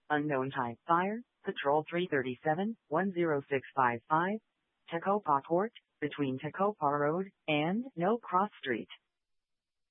Unknown type fire, Patrol 337, 10655, Tecopa Court, between Tecopa Road and No Cross Street.